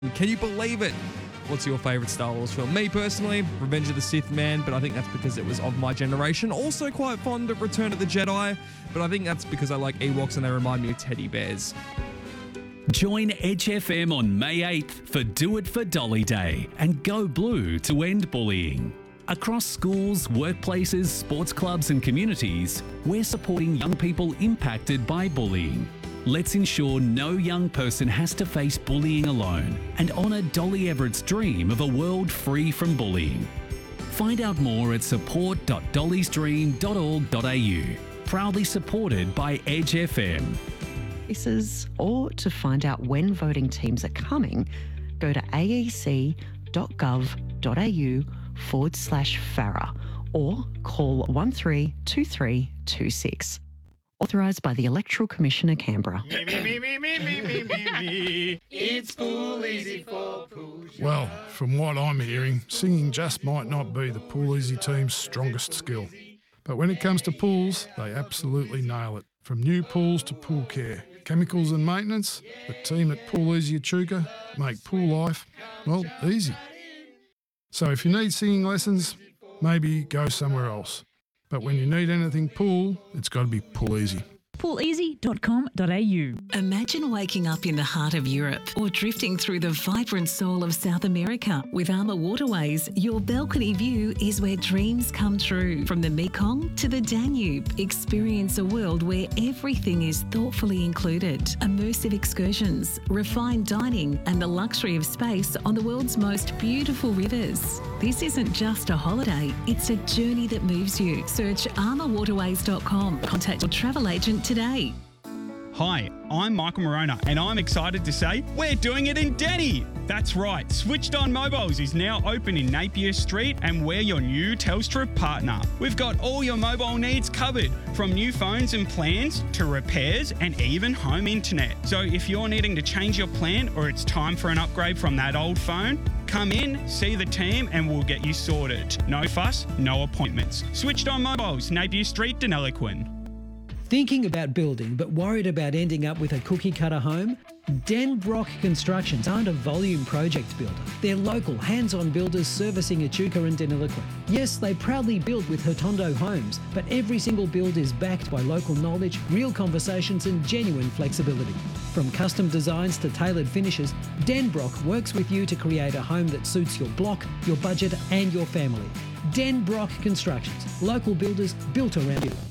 Can you believe it? What's your favourite Star Wars film? Me personally, Revenge of the Sith, man, but I think that's because it was of my generation. Also quite fond of Return of the Jedi, but I think that's because I like Ewoks and they remind me of teddy bears. Join Edge FM on May 8th for Do It for Dolly Day and go blue to end bullying. Across schools, workplaces, sports clubs and communities, we're supporting young people impacted by bullying. Let's ensure no young person has to face bullying alone and honour Dolly Everett's dream of a world free from bullying. Find out more at support.dollysdream.org.au. Proudly supported by Edge FM. Or to find out when voting teams are coming, go to aec.gov.au/FARA or call 132326. Authorised by the Electoral Commission of Canberra. It's Pool Easy for Pool. Well, from what I'm hearing, singing just might not be the Pool Easy team's strongest skill. But when it comes to pools, they absolutely nail it. From new pools to pool care, chemicals and maintenance, the team at Pool Easy Echuca make pool life, well, easy. So if you need singing lessons, maybe go somewhere else. But when you need anything pool, it's got to be Pool Easy. pooleasy.com.au. Imagine waking up in the heart of Europe or drifting through the vibrant soul of South America. With Armour Waterways, your balcony view is where dreams come true. From the Mekong to the Danube, experience a world where everything is thoughtfully included. Immersive excursions, refined dining and the luxury of space on the world's most beautiful rivers. This isn't just a holiday, it's a journey that moves you. Search armourwaterways.com. Contact your travel agent today. Hi, I'm Michael Morona and I'm excited to say we're doing it in Denny. That's right, Switched On Mobiles is now open in Napier Street and we're your new Telstra partner. We've got all your mobile needs covered, from new phones and plans to repairs and even home internet. So if you're needing to change your plan or it's time for an upgrade from that old phone, come in, see the team and we'll get you sorted. No fuss, no appointments. Switched On Mobiles, Napier Street, Deniliquin. Thinking about building but worried about ending up with a cookie-cutter home? Denbrock Constructions aren't a volume project builder. They're local, hands-on builders servicing Echuca and Deniliquin. Yes, they proudly build with Hotondo Homes, but every single build is backed by local knowledge, real conversations and genuine flexibility. From custom designs to tailored finishes, Denbrock works with you to create a home that suits your block, your budget and your family. Denbrock Constructions, local builders built around you.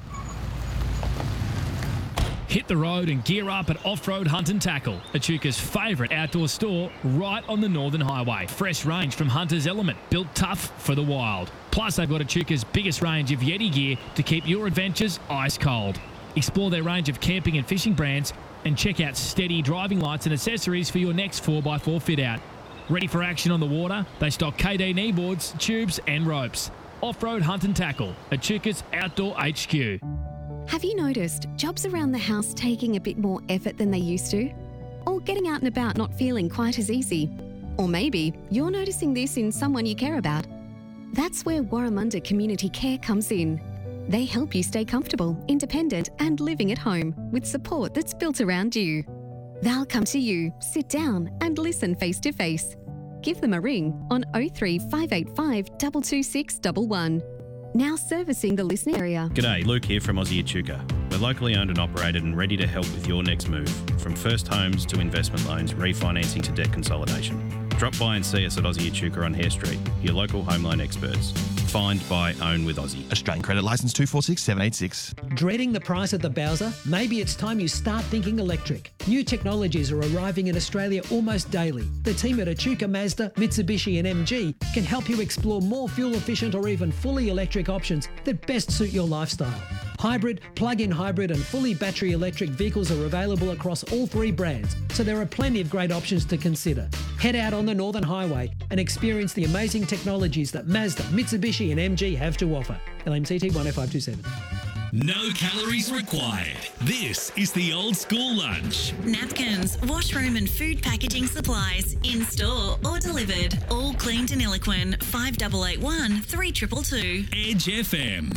Hit the road and gear up at Off-Road Hunt and Tackle, Echuca's favourite outdoor store right on the Northern Highway. Fresh range from Hunter's Element, built tough for the wild. Plus, they've got Echuca's biggest range of Yeti gear to keep your adventures ice cold. Explore their range of camping and fishing brands and check out Steady driving lights and accessories for your next 4x4 fit-out. Ready for action on the water? They stock KD kneeboards, tubes and ropes. Off-Road Hunt and Tackle, Echuca's Outdoor HQ. Have you noticed jobs around the house taking a bit more effort than they used to? Or getting out and about not feeling quite as easy? Or maybe you're noticing this in someone you care about. That's where Warramunda Community Care comes in. They help you stay comfortable, independent and living at home with support that's built around you. They'll come to you, sit down and listen face to face. Give them a ring on 03 585 226 11. Now servicing the listening area. G'day, Luke here from Aussie Echuca. We're locally owned and operated and ready to help with your next move, from first homes to investment loans, refinancing to debt consolidation. Drop by and see us at Aussie Echuca on Hare Street, your local home loan experts. Find, buy, own with Aussie. Australian Credit Licence 246786. Dreading the price at the Bowser? Maybe it's time you start thinking electric. New technologies are arriving in Australia almost daily. The team at Echuca Mazda, Mitsubishi and MG can help you explore more fuel-efficient or even fully electric options that best suit your lifestyle. Hybrid, plug-in hybrid and fully battery electric vehicles are available across all three brands, so there are plenty of great options to consider. Head out on the Northern Highway and experience the amazing technologies that Mazda, Mitsubishi and MG have to offer. LMCT 10527. No calories required. This is the Old School Lunch. Napkins, washroom and food packaging supplies, in-store or delivered. All clean Deniliquin, 5881 3222. Edge FM.